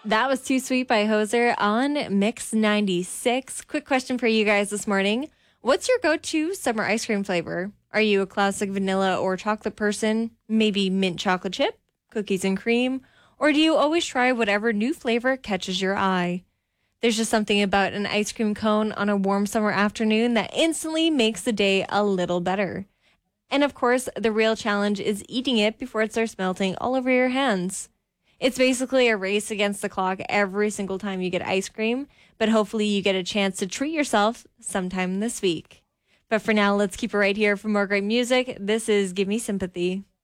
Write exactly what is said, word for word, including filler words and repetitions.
That was Too Sweet by Hoser on Mix ninety-six. Quick question for you guys this morning. What's your go-to summer ice cream flavor? Are you a classic vanilla or chocolate person? Maybe mint chocolate chip, cookies and cream? Or do you always try whatever new flavor catches your eye? There's just something about an ice cream cone on a warm summer afternoon that instantly makes the day a little better. And of course, the real challenge is eating it before it starts melting all over your hands. It's basically a race against the clock every single time you get ice cream, but hopefully you get a chance to treat yourself sometime this week. But for now, let's keep it right here for more great music. This is Give Me Sympathy.